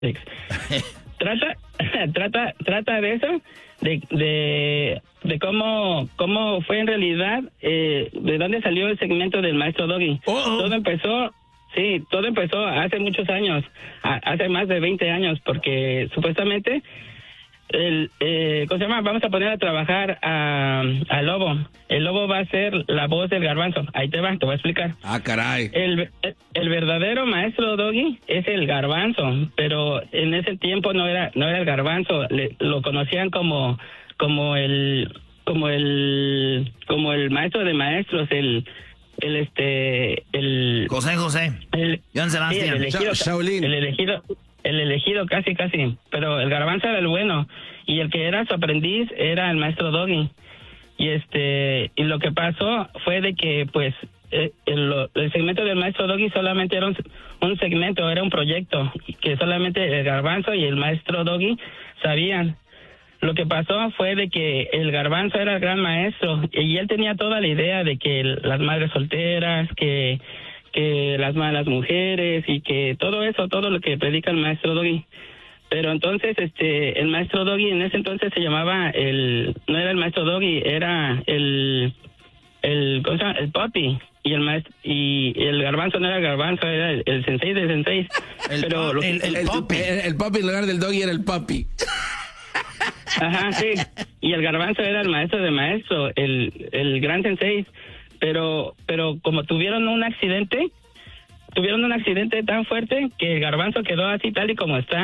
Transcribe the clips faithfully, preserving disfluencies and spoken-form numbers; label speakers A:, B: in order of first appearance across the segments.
A: trata, trata, trata de eso, de, de, de cómo, cómo fue en realidad, eh, de dónde salió el segmento del maestro Doggy. Oh, oh. Todo empezó, sí, todo empezó hace muchos años, a, hace más de veinte años, porque supuestamente el, eh, ¿cómo se llama? Vamos a poner a trabajar a, a Lobo. El Lobo va a ser la voz del Garbanzo. Ahí te va, te voy a explicar.
B: Ah, caray.
A: El, el, el verdadero maestro Doggy es el Garbanzo, pero en ese tiempo no era no era el Garbanzo. Le, lo conocían como como el como el como el maestro de maestros, el el este el
C: José José.
A: El,
C: John Sebastián.
A: Sí, el elegido,
B: Sha Shaolin.
A: El elegido. El elegido casi, casi, pero el Garbanzo era el bueno, y el que era su aprendiz era el maestro Doggy. Y este y lo que pasó fue de que, pues, eh, el, el segmento del maestro Doggy solamente era un, un segmento, era un proyecto, que solamente el Garbanzo y el maestro Doggy sabían. Lo que pasó fue de que el Garbanzo era el gran maestro, y él tenía toda la idea de que el, las madres solteras, que... que las malas mujeres y que todo eso, todo lo que predica el maestro Doggy. Pero entonces, este, el maestro Doggy en ese entonces se llamaba el, no era el maestro Doggy, era el, el, ¿cómo se llama? El papi. Y el maestro, y el Garbanzo no era el Garbanzo, era el, el sensei del sensei.
B: El,
A: Pero
B: el, el, el, el papi. El, el papi en lugar del Doggy era el papi.
A: Ajá, sí. Y el Garbanzo era el maestro de maestro, el, el gran sensei. Pero, pero como tuvieron un accidente, tuvieron un accidente tan fuerte que el Garbanzo quedó así tal y como está.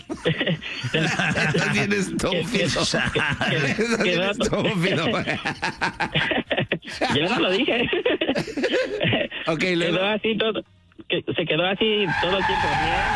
B: Bien estúpido. Quedó estúpido.
A: Yo no lo dije.
B: Okay, luego.
A: Quedó así todo, que se quedó así todo el tiempo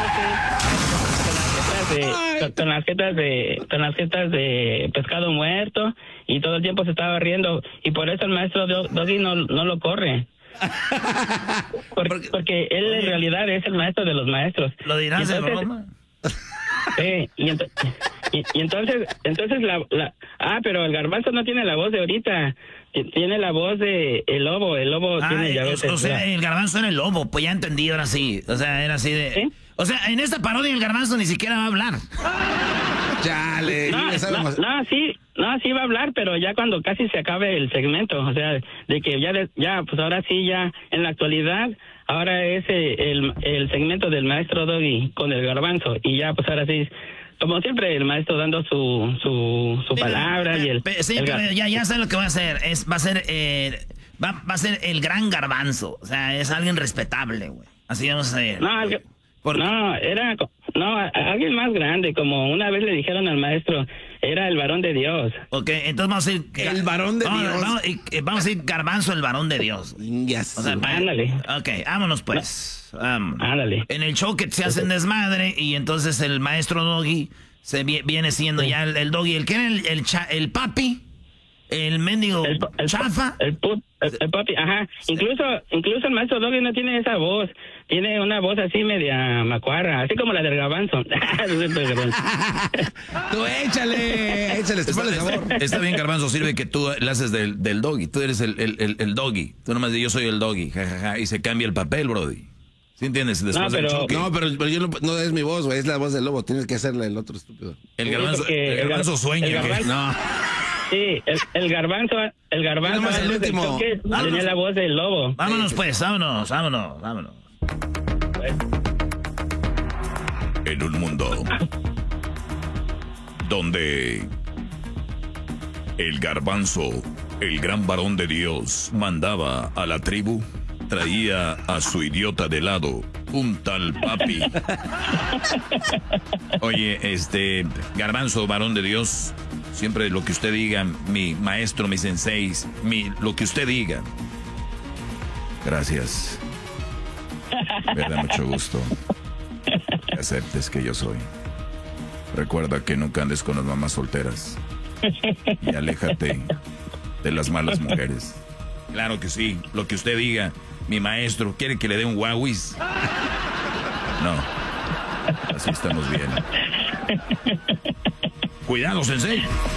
A: riéndose, con las jetas de, con las jetas de pescado muerto, y todo el tiempo se estaba riendo, y por eso el maestro Doggy no, no lo corre. Porque, porque él en realidad es el maestro de los maestros.
C: ¿Lo dirás de broma?
A: Sí, y, ento y, y entonces, entonces la, la... Ah, pero el Garbanzo no tiene la voz de ahorita, tiene la voz de el Lobo, el Lobo
C: ah,
A: tiene ya
C: o,
A: veces,
C: o sea, el Garbanzo era el Lobo, pues ya entendí, ahora sí. O sea, era así de... ¿Sí? O sea, en esta parodia el Garbanzo ni siquiera va a hablar.
B: Chale,
A: no, no, no, sí, no, sí va a hablar, pero ya cuando casi se acabe el segmento, o sea, de que ya, de, ya, pues ahora sí, ya en la actualidad, ahora es el, el segmento del maestro Doggy con el Garbanzo, y ya, pues ahora sí, como siempre, el maestro dando su, su, su
C: pero,
A: palabra
C: pero,
A: y el...
C: Pero, sí,
A: el
C: pero ya, ya sé lo que va a hacer, es, va a ser, eh, va, va a ser el gran Garbanzo, o sea, es alguien respetable, güey, así vamos a ver.
A: No, el, Por... No, era no alguien más grande, como una vez le dijeron al maestro, era el varón de Dios.
C: Ok, entonces vamos a ir...
B: El varón de
C: vamos,
B: Dios.
C: Vamos, vamos a ir Garbanzo, el varón de Dios.
B: Yes.
C: O sea,
A: ándale.
C: Ok, vámonos pues. Um,
A: ándale.
C: En el show que se hacen desmadre, y entonces el maestro Doggy se viene siendo sí. ya el, el Doggy, el que era el, el, cha, el papi, el mendigo
A: el, el,
C: chafa.
A: El, el, el, el papi, ajá. Sí. Incluso, incluso el maestro Doggy no tiene esa voz. Tiene una voz así media macuarra, así como la del Garbanzo.
B: Tú échale, échale, está,
C: sabor. Está bien, Garbanzo, sirve que tú le haces del, del Doggy. Tú eres el, el, el, el Doggy. Tú nomás dices, yo soy el Doggy, jajaja, ja, ja, y se cambia el papel, brody. ¿Sí entiendes? Después
B: no, pero,
C: del choque.
B: No, pero, pero yo no, no es mi voz, güey, es la voz del Lobo. Tienes que hacerle el otro estúpido.
C: El Garbanzo, el, el Garbanzo sueña. El garbanzo,
A: no. Sí, el, el Garbanzo, el Garbanzo
B: el último.
A: Choque, tenía la voz del Lobo.
C: Vámonos
A: sí.
C: pues, vámonos, vámonos, vámonos.
D: En un mundo donde el Garbanzo, el gran varón de Dios, mandaba a la tribu, traía a su idiota de lado, un tal papi.
C: Oye, este, Garbanzo, varón de Dios, siempre lo que usted diga, mi maestro, mi sensei, mi, lo que usted diga. Gracias. Me da mucho gusto que aceptes que yo soy. Recuerda que nunca andes con las mamás solteras. Y aléjate de las malas mujeres. Claro que sí, lo que usted diga. Mi maestro, ¿quiere que le dé un guauis? No, así estamos bien. Cuidado, sensei.